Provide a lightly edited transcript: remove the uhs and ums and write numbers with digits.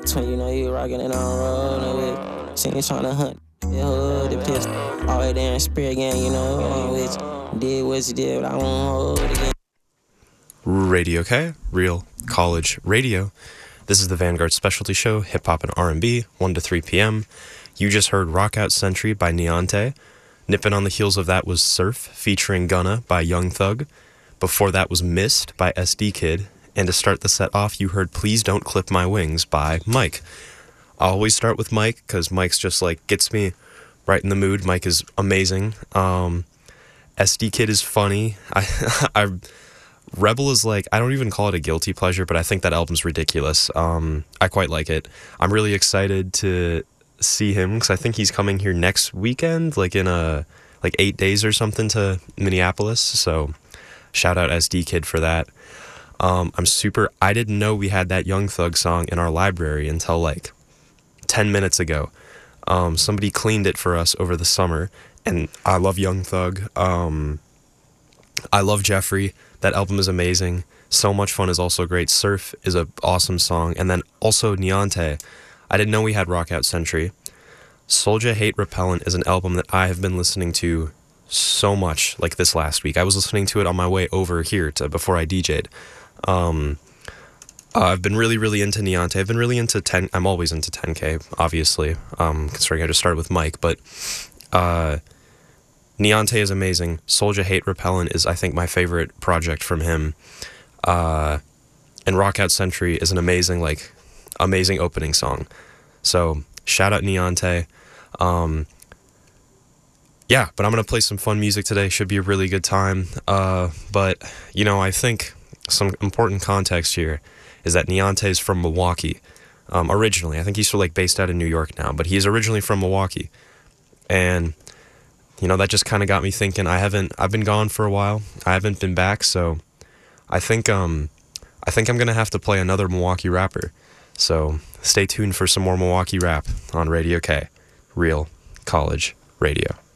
Twin, you know you rockin' it on road, nigga. Seen you tryna hunt the hood, the pistol. All the way there in Spirit Gang, you know, which did what you did, but I won't hold again. Radio K, Real College Radio. This is the Vanguard Specialty Show, hip hop and R&B, 1 to 3 p.m. You just heard Rock Out Century by Neonte. Nipping on the heels of that was Surf featuring Gunna by Young Thug. Before that was Mist by SD Kid. And to start the set off, you heard Please Don't Clip My Wings by Mike. I always start with Mike because Mike's just like gets me right in the mood. Mike is amazing. SD Kid is funny. I Rebel is like, I don't even call it a guilty pleasure, but I think that album's ridiculous. I quite like it. I'm really excited to see him because I think he's coming here next weekend, like in 8 days or something to Minneapolis. So shout out SD Kid for that. I didn't know we had that Young Thug song in our library until like 10 minutes ago. Somebody cleaned it for us over the summer, and I love Young Thug. I love Jeffrey. That album is amazing. So Much Fun is also great. Surf is an awesome song. And then also Neonte. I didn't know we had Rock Out Century. Soulja Hate Repellent is an album that I have been listening to so much, like this last week. I was listening to it on my way over here before I DJ'd. I've been really, really into Neonte. I've been really into 10. I'm always into 10K, obviously, considering I just started with Mike. But Neonte is amazing. Soulja Hate Repellent is, I think, my favorite project from him. And Rock Out Century is an amazing opening song. So shout out Neonte. Yeah, but I'm going to play some fun music today. Should be a really good time. But, I think some important context here is that Neonte is from Milwaukee. Originally, I think he's based out of New York now, but he's originally from Milwaukee. And, that just kind of got me thinking. I've been gone for a while. I haven't been back, so I think I'm going to have to play another Milwaukee rapper. So stay tuned for some more Milwaukee rap on Radio K, Real College Radio.